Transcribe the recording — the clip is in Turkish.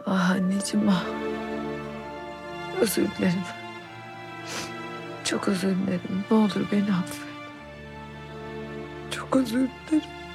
Ah anneciğim ah. Özür dilerim. Çok özür dilerim. Ne olur beni affet. Çok özür dilerim.